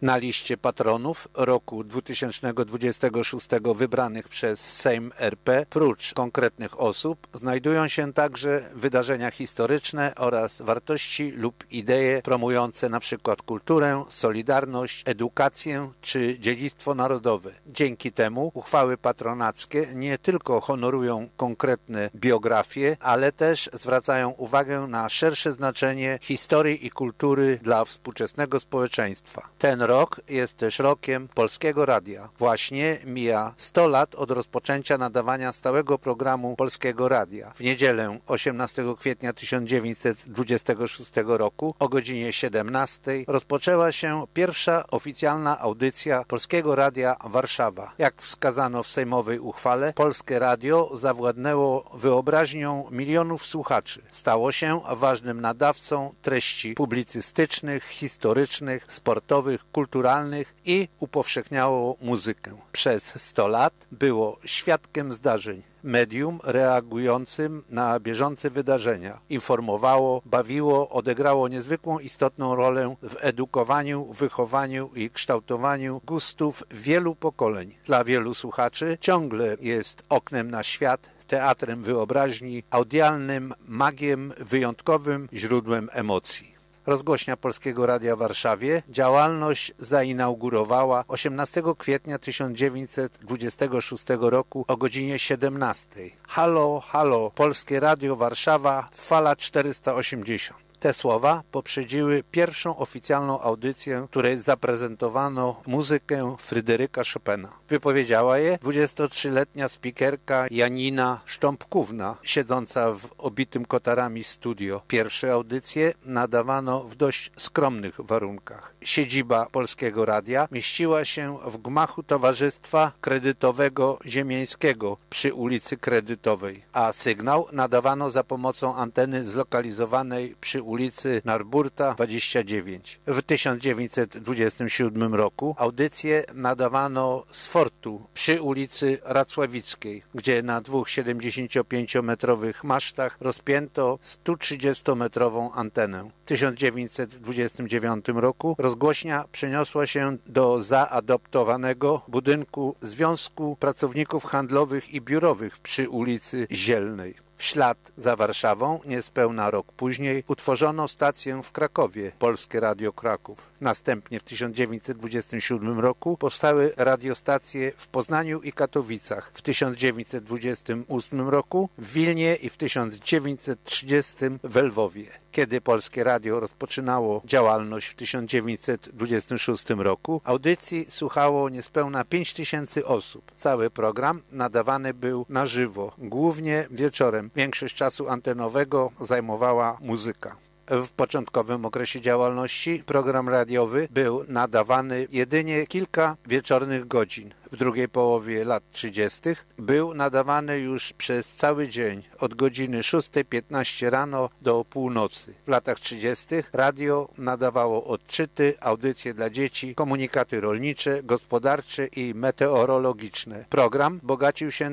Na liście patronów roku 2026 wybranych przez Sejm RP, prócz konkretnych osób, znajdują się także wydarzenia historyczne oraz wartości lub idee promujące np. kulturę, solidarność, edukację czy dziedzictwo narodowe. Dzięki temu uchwały patronackie nie tylko honorują konkretne biografie, ale też zwracają uwagę na szersze znaczenie historii i kultury dla współczesnego społeczeństwa. Ten rok jest też rokiem Polskiego Radia. Właśnie mija 100 lat od rozpoczęcia nadawania stałego programu Polskiego Radia. W niedzielę 18 kwietnia 1926 roku o godzinie 17 rozpoczęła się pierwsza oficjalna audycja Polskiego Radia Warszawa. Jak wskazano w sejmowej uchwale, Polskie Radio zawładnęło wyobraźnią milionów słuchaczy. Stało się ważnym nadawcą treści publicystycznych, historycznych, sportowych, kulturalnych i upowszechniało muzykę. Przez 100 lat było świadkiem zdarzeń, medium reagującym na bieżące wydarzenia. Informowało, bawiło, odegrało niezwykłą istotną rolę w edukowaniu, wychowaniu i kształtowaniu gustów wielu pokoleń. Dla wielu słuchaczy ciągle jest oknem na świat, teatrem wyobraźni, audialnym magiem, wyjątkowym źródłem emocji. Rozgłośnia Polskiego Radia w Warszawie działalność zainaugurowała 18 kwietnia 1926 roku o godzinie 17. Halo, halo, Polskie Radio Warszawa, fala 480. Te słowa poprzedziły pierwszą oficjalną audycję, w której zaprezentowano muzykę Fryderyka Chopina. Wypowiedziała je 23-letnia spikerka Janina Sztąpkówna, siedząca w obitym kotarami studio. Pierwsze audycje nadawano w dość skromnych warunkach. Siedziba Polskiego Radia mieściła się w gmachu Towarzystwa Kredytowego Ziemiańskiego przy ulicy Kredytowej, a sygnał nadawano za pomocą anteny zlokalizowanej przy ulicy Narburta 29. W 1927 roku audycję nadawano z fortu przy ulicy Racławickiej, gdzie na dwóch 75-metrowych masztach rozpięto 130-metrową antenę. W 1929 roku rozgłośnia przeniosła się do zaadoptowanego budynku Związku Pracowników Handlowych i Biurowych przy ulicy Zielnej. W ślad za Warszawą, niespełna rok później, utworzono stację w Krakowie, Polskie Radio Kraków. Następnie w 1927 roku powstały radiostacje w Poznaniu i Katowicach. W 1928 roku w Wilnie i w 1930 w Lwowie. Kiedy Polskie Radio rozpoczynało działalność w 1926 roku, audycji słuchało niespełna 5000 osób. Cały program nadawany był na żywo, głównie wieczorem. Większość czasu antenowego zajmowała muzyka. W początkowym okresie działalności program radiowy był nadawany jedynie kilka wieczornych godzin. W drugiej połowie lat 30. był nadawany już przez cały dzień, od godziny 6:15 rano do północy. W latach 30. radio nadawało odczyty, audycje dla dzieci, komunikaty rolnicze, gospodarcze i meteorologiczne. Program bogacił się